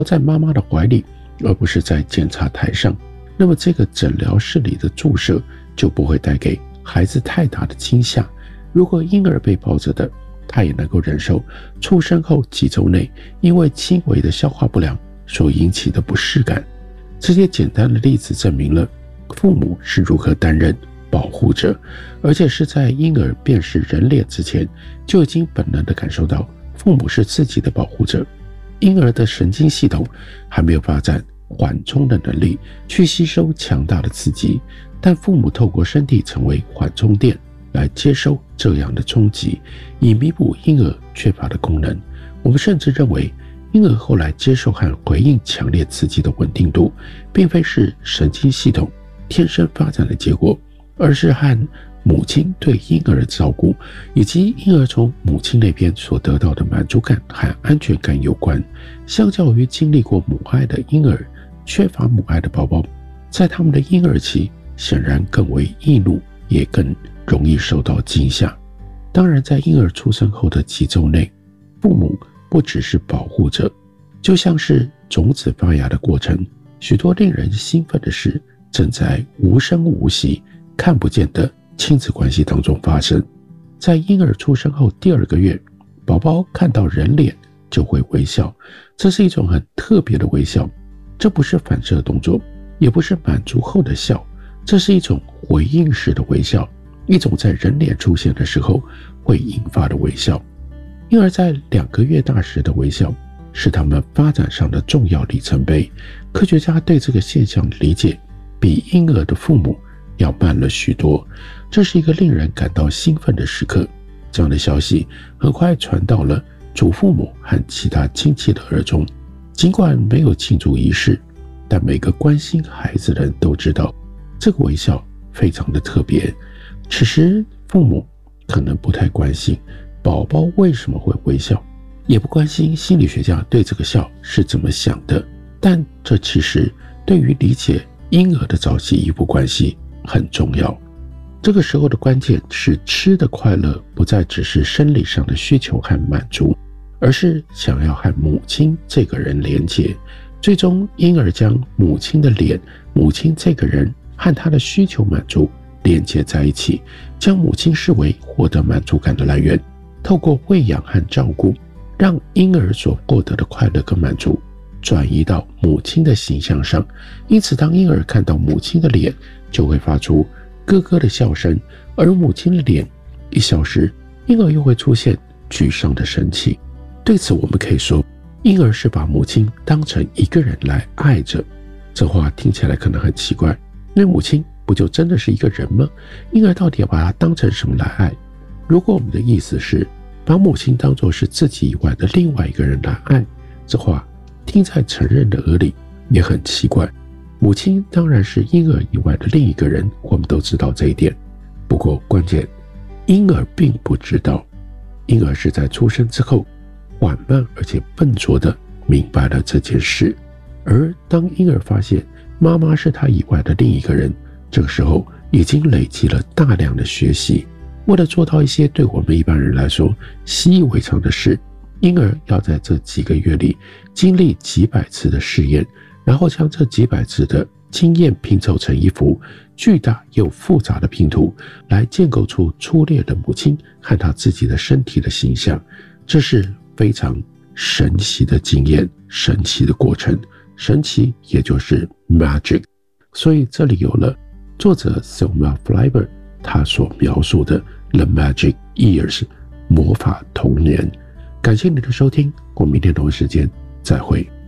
在妈妈的怀里，而不是在检查台上，那么这个诊疗室里的注射就不会带给孩子太大的惊吓。如果婴儿被抱着的，他也能够忍受出生后几周内因为轻微的消化不良所引起的不适感。这些简单的例子证明了父母是如何担任保护者，而且是在婴儿辨识人脸之前就已经本能地感受到父母是自己的保护者。婴儿的神经系统还没有发展缓冲的能力去吸收强大的刺激，但父母透过身体成为缓冲垫来接收这样的冲击，以弥补婴儿缺乏的功能。我们甚至认为婴儿后来接受和回应强烈刺激的稳定度并非是神经系统天生发展的结果，而是和母亲对婴儿的照顾以及婴儿从母亲那边所得到的满足感和安全感有关。相较于经历过母爱的婴儿，缺乏母爱的宝宝在他们的婴儿期显然更为易怒，也更容易受到惊吓。当然，在婴儿出生后的几周内，父母不只是保护者，就像是种子发芽的过程，许多令人兴奋的事正在无声无息、看不见的亲子关系当中发生。在婴儿出生后第2个月，宝宝看到人脸就会微笑，这是一种很特别的微笑，这不是反射动作，也不是满足后的笑，这是一种回应式的微笑，一种在人脸出现的时候会引发的微笑。婴儿在2个月大时的微笑是他们发展上的重要里程碑。科学家对这个现象的理解比婴儿的父母要慢了许多，这是一个令人感到兴奋的时刻。这样的消息很快传到了祖父母和其他亲戚的耳中。尽管没有庆祝仪式，但每个关心孩子的人都知道这个微笑非常的特别。此时父母可能不太关心宝宝为什么会微笑，也不关心心理学家对这个笑是怎么想的，但这其实对于理解婴儿的早期依附关系很重要。这个时候的关键是吃的快乐不再只是生理上的需求和满足，而是想要和母亲这个人连结。最终婴儿将母亲的脸、母亲这个人和他的需求满足连接在一起，将母亲视为获得满足感的来源，透过喂养和照顾，让婴儿所获得的快乐跟满足转移到母亲的形象上。因此当婴儿看到母亲的脸，就会发出咯咯的笑声，而母亲的脸一消失，婴儿又会出现沮丧的神情。对此我们可以说，婴儿是把母亲当成一个人来爱着。这话听起来可能很奇怪，因为母亲不就真的是一个人吗？婴儿到底要把她当成什么来爱？如果我们的意思是把母亲当作是自己以外的另外一个人来爱，这话听在成人的耳里也很奇怪。母亲当然是婴儿以外的另一个人，我们都知道这一点。不过关键，婴儿并不知道，婴儿是在出生之后缓慢而且笨拙地明白了这件事。而当婴儿发现妈妈是他以外的另一个人，这个时候已经累积了大量的学习。为了做到一些对我们一般人来说习以为常的事，婴儿要在这几个月里经历几百次的试验，然后将这几百次的经验拼凑成一幅巨大又复杂的拼图，来建构出粗略的母亲和她自己的身体的形象。这是非常神奇的经验，神奇的过程，神奇也就是 magic。 所以这里有了作者 Selma Flyber 他所描述的 The Magic Years 魔法童年。感谢你的收听，我们明天同一时间再会。